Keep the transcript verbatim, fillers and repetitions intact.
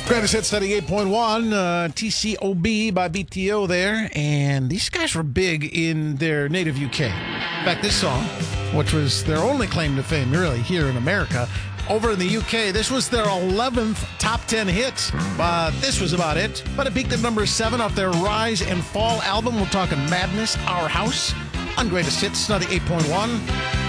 Greatest Hits ninety-eight point one, uh, T C O B by B T O there. And these guys were big in their native U K. In fact, this song, which was their only claim to fame, really, here in America, over in the U K, this was their eleventh top ten hit. Uh, this was about it. But it peaked at number seven off their Rise and Fall album. We're talking Madness, Our House, on Greatest Hits ninety-eight point one.